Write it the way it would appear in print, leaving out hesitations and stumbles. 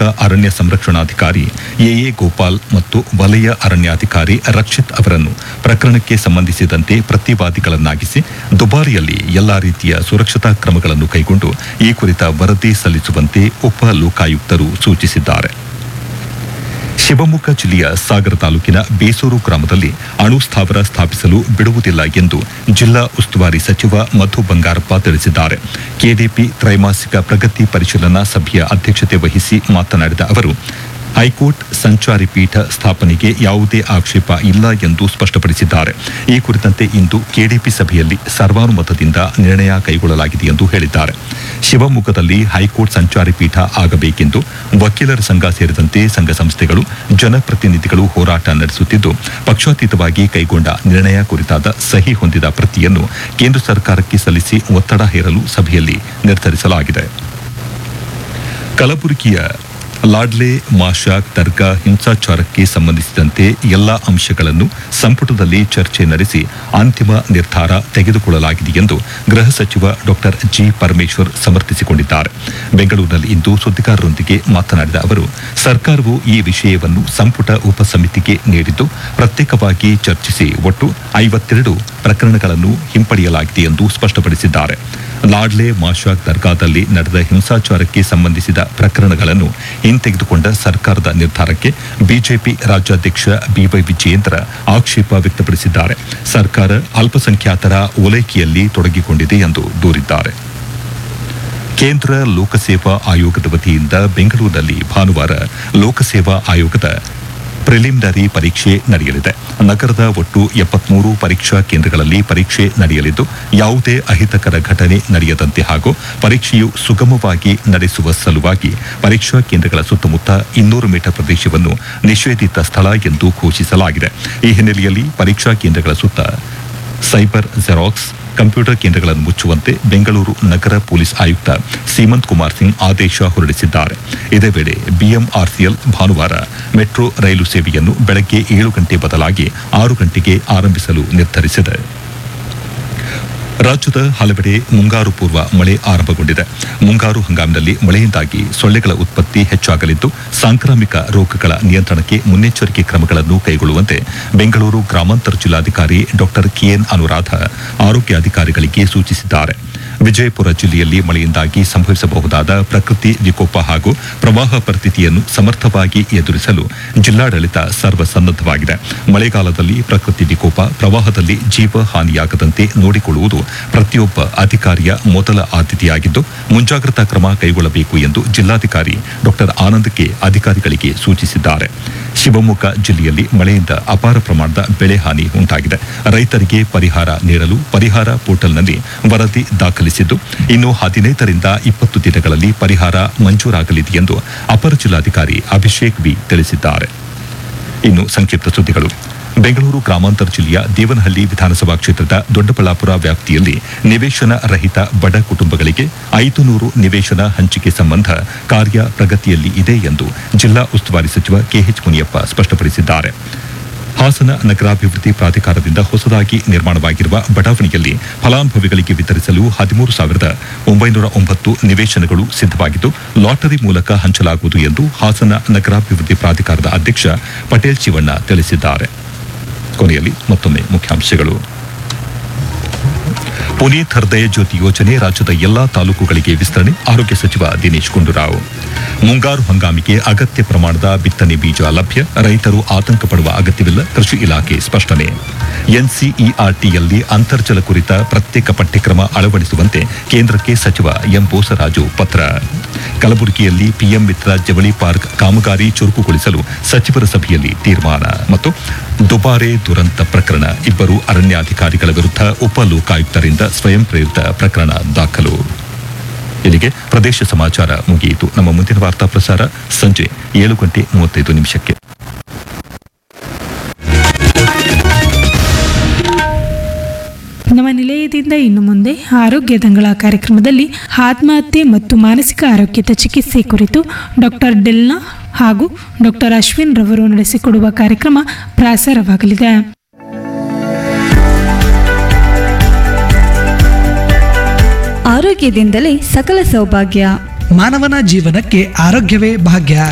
ಅರಣ್ಯ ಸಂರಕ್ಷಣಾಧಿಕಾರಿ ಎಎ ಗೋಪಾಲ್ ಮತ್ತು ವಲಯ ಅರಣ್ಯಾಧಿಕಾರಿ ರಕ್ಷಿತ್ ಅವರನ್ನು ಪ್ರಕರಣಕ್ಕೆ ಸಂಬಂಧಿಸಿದಂತೆ ಪ್ರತಿವಾದಿಗಳನ್ನಾಗಿಸಿ ದುಬಾರಿಯಲ್ಲಿ ಎಲ್ಲಾ ರೀತಿಯ ಸುರಕ್ಷತಾ ಕ್ರಮಗಳನ್ನು ಕೈಗೊಂಡು ಈ ಕುರಿತ ವರದಿ ಸಲ್ಲಿಸುವಂತೆ ಉಪ ಲೋಕಾಯುಕ್ತರು ಸೂಚಿಸಿದ್ದಾರೆ. ಶಿವಮೊಗ್ಗ ಜಿಲ್ಲೆಯ ಸಾಗರ ತಾಲೂಕಿನ ಬೇಸೂರು ಗ್ರಾಮದಲ್ಲಿ ಅಣು ಸ್ಥಾವರ ಸ್ಥಾಪಿಸಲು ಬಿಡುವುದಿಲ್ಲ ಎಂದು ಜಿಲ್ಲಾ ಉಸ್ತುವಾರಿ ಸಚಿವ ಮಧು ಬಂಗಾರಪ್ಪ ತಿಳಿಸಿದ್ದಾರೆ. ಕೆಡಿಪಿ ತ್ರೈಮಾಸಿಕ ಪ್ರಗತಿ ಪರಿಶೀಲನಾ ಸಭೆಯ ಅಧ್ಯಕ್ಷತೆ ವಹಿಸಿ ಮಾತನಾಡಿದ ಅವರು, ಹೈಕೋರ್ಟ್ ಸಂಚಾರಿ ಪೀಠ ಸ್ಥಾಪನೆಗೆ ಯಾವುದೇ ಆಕ್ಷೇಪ ಇಲ್ಲ ಎಂದು ಸ್ಪಷ್ಟಪಡಿಸಿದ್ದಾರೆ. ಈ ಕುರಿತಂತೆ ಇಂದು ಕೆಡಿಪಿ ಸಭೆಯಲ್ಲಿ ಸರ್ವಾನುಮತದಿಂದ ನಿರ್ಣಯ ಕೈಗೊಳ್ಳಲಾಗಿದೆ ಎಂದು ಹೇಳಿದ್ದಾರೆ. ಶಿವಮೊಗ್ಗದಲ್ಲಿ ಹೈಕೋರ್ಟ್ ಸಂಚಾರಿ ಪೀಠ ಆಗಬೇಕೆಂದು ವಕೀಲರ ಸಂಘ ಸೇರಿದಂತೆ ಸಂಘ ಸಂಸ್ಥೆಗಳು, ಜನಪ್ರತಿನಿಧಿಗಳು ಹೋರಾಟ ನಡೆಸುತ್ತಿದ್ದು, ಪಕ್ಷಾತೀತವಾಗಿ ಕೈಗೊಂಡ ನಿರ್ಣಯ ಕುರಿತಾದ ಸಹಿ ಹೊಂದಿದ ಪ್ರತಿಯನ್ನು ಕೇಂದ್ರ ಸರ್ಕಾರಕ್ಕೆ ಸಲ್ಲಿಸಿ ಒತ್ತಡ ಹೇರಲು ಸಭೆಯಲ್ಲಿ ನಿರ್ಧರಿಸಲಾಗಿದೆ. ಕಲಬುರಗಿಯ ಲಾಡ್ಲೆ ಮಾಶಾಕ್ ದರ್ಗಾ ಹಿಂಸಾಚಾರಕ್ಕೆ ಸಂಬಂಧಿಸಿದಂತೆ ಎಲ್ಲಾ ಅಂಶಗಳನ್ನು ಸಂಪುಟದಲ್ಲಿ ಚರ್ಚೆ ನಡೆಸಿ ಅಂತಿಮ ನಿರ್ಧಾರ ತೆಗೆದುಕೊಳ್ಳಲಾಗಿದೆ ಎಂದು ಗೃಹ ಸಚಿವ ಡಾ ಜಿ ಪರಮೇಶ್ವರ್ ಸಮರ್ಥಿಸಿಕೊಂಡಿದ್ದಾರೆ. ಬೆಂಗಳೂರಿನಲ್ಲಿಂದು ಸುದ್ದಿಗಾರರೊಂದಿಗೆ ಮಾತನಾಡಿದ ಅವರು, ಸರ್ಕಾರವು ಈ ವಿಷಯವನ್ನು ಸಂಪುಟ ಉಪಸಮಿತಿಗೆ ನೀಡಿದ್ದು, ಪ್ರತ್ಯೇಕವಾಗಿ ಚರ್ಚಿಸಿ ಒಟ್ಟು 52 ಪ್ರಕರಣಗಳನ್ನು ಹಿಂಪಡೆಯಲಾಗಿದೆ ಎಂದು ಸ್ಪಷ್ಟಪಡಿಸಿದ್ದಾರೆ. ಲಾಡ್ಲೆ ಮಾಶಾಕ್ ದರ್ಗಾದಲ್ಲಿ ನಡೆದ ಹಿಂಸಾಚಾರಕ್ಕೆ ಸಂಬಂಧಿಸಿದ ಪ್ರಕರಣಗಳನ್ನು ಹಿಂತೆಗೆದುಕೊಂಡ ಸರ್ಕಾರದ ನಿರ್ಧಾರಕ್ಕೆ ಬಿಜೆಪಿ ರಾಜ್ಯಾಧ್ಯಕ್ಷ ಬಿವೈ ವಿಜಯೇಂದ್ರ ಆಕ್ಷೇಪ ವ್ಯಕ್ತಪಡಿಸಿದ್ದಾರೆ. ಸರ್ಕಾರ ಅಲ್ಪಸಂಖ್ಯಾತರ ಓಲೈಕೆಯಲ್ಲಿ ತೊಡಗಿಕೊಂಡಿದೆ ಎಂದು ದೂರಿದ್ದಾರೆ. ಕೇಂದ್ರ ಲೋಕಸೇವಾ ಆಯೋಗದ ವತಿಯಿಂದ ಬೆಂಗಳೂರಿನಲ್ಲಿ ಭಾನುವಾರ ಲೋಕಸೇವಾ ಆಯೋಗದ ಪ್ರಿಲಿಮಿನರಿ ಪರೀಕ್ಷೆ ನಡೆಯಲಿದೆ. ನಗರದ ಒಟ್ಟು 73 ಪರೀಕ್ಷಾ ಕೇಂದ್ರಗಳಲ್ಲಿ ಪರೀಕ್ಷೆ ನಡೆಯಲಿದ್ದು, ಯಾವುದೇ ಅಹಿತಕರ ಘಟನೆ ನಡೆಯದಂತೆ ಹಾಗೂ ಪರೀಕ್ಷೆಯು ಸುಗಮವಾಗಿ ನಡೆಸುವ ಸಲುವಾಗಿ ಪರೀಕ್ಷಾ ಕೇಂದ್ರಗಳ ಸುತ್ತಮುತ್ತ 200 ಮೀಟರ್ ಪ್ರದೇಶವನ್ನು ನಿಷೇಧಿತ ಸ್ಥಳ ಎಂದು ಘೋಷಿಸಲಾಗಿದೆ. ಈ ಹಿನ್ನೆಲೆಯಲ್ಲಿ ಪರೀಕ್ಷಾ ಕೇಂದ್ರಗಳ ಸುತ್ತ ಸೈಬರ್ ಜೆರಾಕ್ಸ್ ಕಂಪ್ಯೂಟರ್ ಕೇಂದ್ರಗಳನ್ನು ಮುಚ್ಚುವಂತೆ ಬೆಂಗಳೂರು ನಗರ ಪೊಲೀಸ್ ಆಯುಕ್ತ ಸೀಮಂತ್ ಕುಮಾರ್ ಸಿಂಗ್ ಆದೇಶ ಹೊರಡಿಸಿದ್ದಾರೆ. ಇದೇ ವೇಳೆ ಬಿಎಂಆರ್ಸಿಎಲ್ ಭಾನುವಾರ ಮೆಟ್ರೋ ರೈಲು ಸೇವೆಯನ್ನು ಬೆಳಗ್ಗೆ 7 ಗಂಟೆ ಬದಲಾಗಿ 6 ಗಂಟೆಗೆ ಆರಂಭಿಸಲು ನಿರ್ಧರಿಸಿದೆ. ರಾಜ್ಯದ ಹಲವೆಡೆ ಮುಂಗಾರು ಪೂರ್ವ ಮಳೆ ಆರಂಭಗೊಂಡಿದೆ. ಮುಂಗಾರು ಹಂಗಾಮಿನಲ್ಲಿ ಮಳೆಯಿಂದಾಗಿ ಸೊಳ್ಳೆಗಳ ಉತ್ಪತ್ತಿ ಹೆಚ್ಚಾಗಲಿದ್ದು, ಸಾಂಕ್ರಾಮಿಕ ರೋಗಗಳ ನಿಯಂತ್ರಣಕ್ಕೆ ಮುನ್ನೆಚ್ಚರಿಕೆ ಕ್ರಮಗಳನ್ನು ಕೈಗೊಳ್ಳುವಂತೆ ಬೆಂಗಳೂರು ಗ್ರಾಮಾಂತರ ಜಿಲ್ಲಾಧಿಕಾರಿ ಡಾ ಕೆಎನ್ ಅನುರಾಧ ಆರೋಗ್ಯಾಧಿಕಾರಿಗಳಿಗೆ ಸೂಚಿಸಿದ್ದಾರೆ. ವಿಜಯಪುರ ಜಿಲ್ಲೆಯಲ್ಲಿ ಮಳೆಯಿಂದಾಗಿ ಸಂಭವಿಸಬಹುದಾದ ಪ್ರಕೃತಿ ವಿಕೋಪ ಹಾಗೂ ಪ್ರವಾಹ ಪರಿಸ್ಥಿತಿಯನ್ನು ಸಮರ್ಥವಾಗಿ ಎದುರಿಸಲು ಜಿಲ್ಲಾಡಳಿತ ಸರ್ವಸನ್ನದ್ದವಾಗಿದೆ. ಮಳೆಗಾಲದಲ್ಲಿ ಪ್ರಕೃತಿ ವಿಕೋಪ, ಪ್ರವಾಹದಲ್ಲಿ ಜೀವ ಹಾನಿಯಾಗದಂತೆ ನೋಡಿಕೊಳ್ಳುವುದು ಪ್ರತಿಯೊಬ್ಬ ಅಧಿಕಾರಿಯ ಮೊದಲ ಆದ್ಯತೆಯಾಗಿದ್ದು, ಮುಂಜಾಗ್ರತಾ ಕ್ರಮ ಕೈಗೊಳ್ಳಬೇಕು ಎಂದು ಜಿಲ್ಲಾಧಿಕಾರಿ ಡಾ ಆನಂದ್ ಕೆ ಅಧಿಕಾರಿಗಳಿಗೆ ಸೂಚಿಸಿದ್ದಾರೆ. ಶಿವಮೊಗ್ಗ ಜಿಲ್ಲೆಯಲ್ಲಿ ಮಳೆಯಿಂದ ಅಪಾರ ಪ್ರಮಾಣದ ಬೆಳೆ ಹಾನಿ ಉಂಟಾಗಿದೆ. ರೈತರಿಗೆ ಪರಿಹಾರ ನೀಡಲು ಪರಿಹಾರ ಪೋರ್ಟಲ್ನಲ್ಲಿ ವರದಿ ದಾಖಲಿಸಿದ್ದು, ಇನ್ನು 15ರಿಂದ 20 ದಿನಗಳಲ್ಲಿ ಪರಿಹಾರ ಮಂಜೂರಾಗಲಿದೆ ಎಂದು ಅಪರ ಜಿಲ್ಲಾಧಿಕಾರಿ ಅಭಿಷೇಕ್ ವಿ ತಿಳಿಸಿದ್ದಾರೆ. ಇನ್ನು ಸಂಕ್ಷಿಪ್ತ ಸುದ್ದಿಗಳು. ಬೆಂಗಳೂರು ಗ್ರಾಮಾಂತರ ಜಿಲ್ಲೆಯ ದೇವನಹಳ್ಳಿ ವಿಧಾನಸಭಾ ಕ್ಷೇತ್ರದ ದೊಡ್ಡಬಳ್ಳಾಪುರ ವ್ಯಾಪ್ತಿಯಲ್ಲಿ ನಿವೇಶನ ರಹಿತ ಬಡ ಕುಟುಂಬಗಳಿಗೆ 500 ನಿವೇಶನ ಹಂಚಿಕೆ ಸಂಬಂಧ ಕಾರ್ಯ ಪ್ರಗತಿಯಲ್ಲಿ ಇದೆ ಎಂದು ಜಿಲ್ಲಾ ಉಸ್ತುವಾರಿ ಸಚಿವ ಕೆಎಚ್ ಮುನಿಯಪ್ಪ ಸ್ಪಷ್ಟಪಡಿಸಿದ್ದಾರೆ. ಹಾಸನ ನಗರಾಭಿವೃದ್ಧಿ ಪ್ರಾಧಿಕಾರದಿಂದ ಹೊಸದಾಗಿ ನಿರ್ಮಾಣವಾಗಿರುವ ಬಡಾವಣೆಯಲ್ಲಿ ಫಲಾನುಭವಿಗಳಿಗೆ ವಿತರಿಸಲು 13,909 ನಿವೇಶನಗಳು ಸಿದ್ದವಾಗಿದ್ದು, ಲಾಟರಿ ಮೂಲಕ ಹಂಚಲಾಗುವುದು ಎಂದು ಹಾಸನ ನಗರಾಭಿವೃದ್ಧಿ ಪ್ರಾಧಿಕಾರದ ಅಧ್ಯಕ್ಷ ಪಟೇಲ್ ಶಿವಣ್ಣ ತಿಳಿಸಿದ್ದಾರೆ. ಕೊನೆಯಲ್ಲಿ ಮತ್ತೊಮ್ಮೆ ಮುಖ್ಯಾಂಶಗಳು. ಪುನೀತ್ ಹೃದಯ ಜ್ಯೋತಿ ಯೋಜನೆ ರಾಜ್ಯದ ಎಲ್ಲಾ ತಾಲೂಕುಗಳಿಗೆ ವಿಸ್ತರಣೆ, ಆರೋಗ್ಯ ಸಚಿವ ದಿನೇಶ್ ಗುಂಡೂರಾವ್. ಮುಂಗಾರು ಹಂಗಾಮಿಗೆ ಅಗತ್ಯ ಪ್ರಮಾಣದ ಬಿತ್ತನೆ ಬೀಜ ಲಭ್ಯ, ರೈತರು ಆತಂಕ ಪಡುವ ಅಗತ್ಯವಿಲ್ಲ, ಕೃಷಿ ಇಲಾಖೆ ಸ್ಪಷ್ಟನೆ. ಎನ್ಸಿಇಆರ್ಟಿಯಲ್ಲಿ ಅಂತರ್ಜಲ ಕುರಿತ ಪ್ರತ್ಯೇಕ ಪಠ್ಯಕ್ರಮ ಅಳವಡಿಸುವಂತೆ ಕೇಂದ್ರಕ್ಕೆ ಸಚಿವ ಎಂ ಬೋಸರಾಜು ಪತ್ರ. ಕಲಬುರಗಿಯಲ್ಲಿ ಪಿಎಂ ಮಿತ್ರ ಜವಳಿ ಪಾರ್ಕ್ ಕಾಮಗಾರಿ ಚುರುಕುಗೊಳಿಸಲು ಸಚಿವರ ಸಭೆಯಲ್ಲಿ ತೀರ್ಮಾನ. ಮತ್ತು ದುಬಾರೆ ದುರಂತ ಪ್ರಕರಣ, 2 ಅರಣ್ಯಾಧಿಕಾರಿಗಳ ವಿರುದ್ಧ ಉಪ ಲೋಕಾಯುಕ್ತರಿಂದ ಸ್ವಯಂ ಪ್ರೇರಿತ ಪ್ರಕರಣ ದಾಖಲು. ಇಲ್ಲಿಗೆ ಪ್ರದೇಶ ಸಮಾಚಾರ ಮುಗಿಯಿತು. ನಮ್ಮ ಮುಂದಿನ ವಾರ್ತಾ ಪ್ರಸಾರ ಸಂಜೆ 7:35. ನಮ್ಮ ನಿಲಯದಿಂದ ಇನ್ನು ಮುಂದೆ ಆರೋಗ್ಯ ದಂಗಳ ಕಾರ್ಯಕ್ರಮದಲ್ಲಿ ಆತ್ಮಹತ್ಯೆ ಮತ್ತು ಮಾನಸಿಕ ಆರೋಗ್ಯದ ಚಿಕಿತ್ಸೆ ಕುರಿತು ಡಾಕ್ಟರ್ ಡೆಲ್ನಾ ಹಾಗೂ ಡಾಕ್ಟರ್ ಅಶ್ವಿನ್ ರವರು ನಡೆಸಿಕೊಡುವ ಕಾರ್ಯಕ್ರಮ ಪ್ರಸಾರವಾಗಲಿದೆ. ಆರೋಗ್ಯದಿಂದಲೇ ಸಕಲ ಸೌಭಾಗ್ಯ. ಮಾನವನ ಜೀವನಕ್ಕೆ ಆರೋಗ್ಯವೇ ಭಾಗ್ಯ.